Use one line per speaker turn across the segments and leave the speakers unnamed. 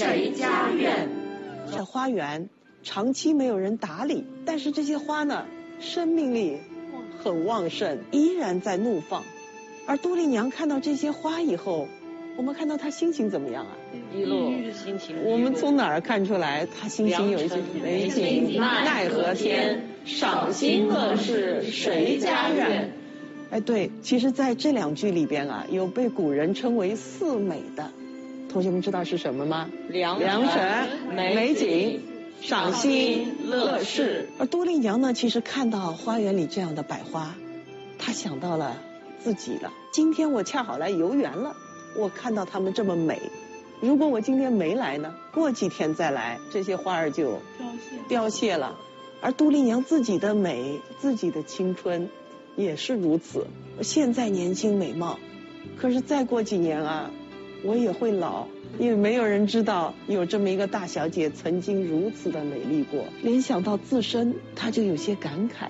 谁家院？
这花园长期没有人打理，但是这些花呢，生命力很旺盛，依然在怒放。而杜丽娘看到这些花以后，我们看到她心情怎么样啊？
一路心情。
我们从哪儿看出来她心情有一些美景奈何天，赏心乐事谁家院？哎，对，其实在这两句里边啊，有被古人称为四美的，同学们知道是什么吗？良辰、美景、赏心乐事。而杜丽娘呢，其实看到花园里这样的百花，她想到了自己了。今天我恰好来游园了，我看到它们这么美。如果我今天没来呢，过几天再来，这些花儿就凋谢了。而杜丽娘自己的美，自己的青春也是如此。现在年轻美貌，可是再过几年啊，我也会老，因为没有人知道有这么一个大小姐曾经如此的美丽过。联想到自身，她就有些感慨。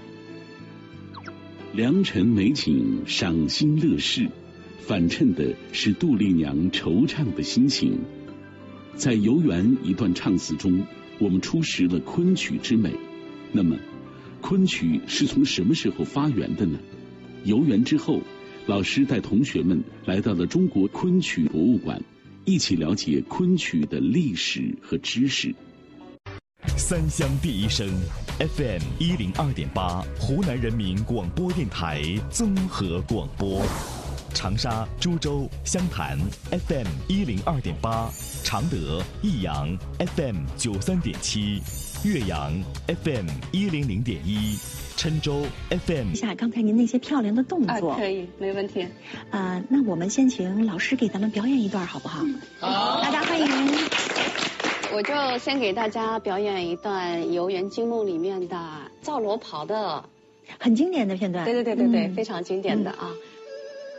良辰美景，赏心乐事，反衬的是杜丽娘惆怅的心情。在游园一段唱词中，我们初识了昆曲之美。那么昆曲是从什么时候发源的呢？游园之后，老师带同学们来到了中国昆曲博物馆，一起了解昆曲的历史和知识。
三湘第一声 FM 102.8，湖南人民广播电台综合广播。长沙、株洲、湘潭 FM 102.8，常德、益阳 FM 93.7，岳阳 FM 100.1，郴州 FM。
下刚才您那些漂亮的动作，
可以，没问题。
那我们先请老师给咱们表演一段，好不好？好，大家欢迎。
我就先给大家表演一段《游园惊梦》里面的赵罗袍的
很经典的片段。
对，非常经典的啊。